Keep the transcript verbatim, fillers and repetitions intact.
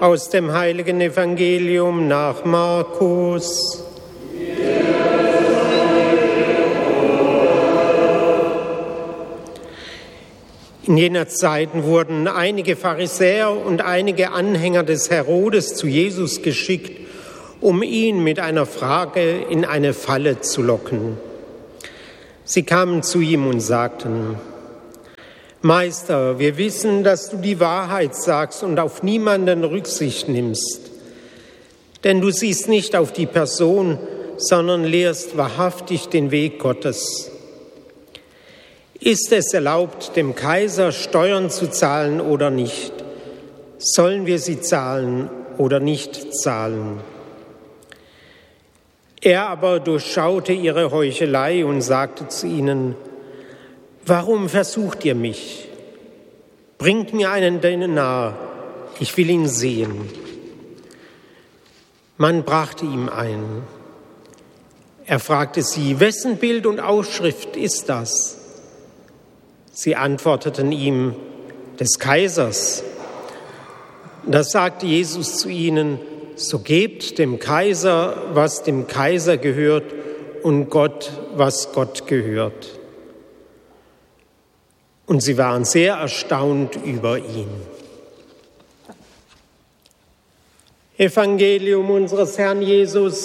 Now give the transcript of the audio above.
Aus dem heiligen Evangelium nach Markus. In jener Zeit wurden einige Pharisäer und einige Anhänger des Herodes zu Jesus geschickt, um ihn mit einer Frage in eine Falle zu locken. Sie kamen zu ihm und sagten: Meister, wir wissen, dass du die Wahrheit sagst und auf niemanden Rücksicht nimmst. Denn du siehst nicht auf die Person, sondern lehrst wahrhaftig den Weg Gottes. Ist es erlaubt, dem Kaiser Steuern zu zahlen oder nicht? Sollen wir sie zahlen oder nicht zahlen? Er aber durchschaute ihre Heuchelei und sagte zu ihnen: Warum versucht ihr mich? Bringt mir einen Denar, ich will ihn sehen. Man brachte ihm einen. Er fragte sie: Wessen Bild und Ausschrift ist das? Sie antworteten ihm: des Kaisers. Da sagte Jesus zu ihnen: So gebt dem Kaiser, was dem Kaiser gehört, und Gott, was Gott gehört. Und sie waren sehr erstaunt über ihn. Evangelium unseres Herrn Jesus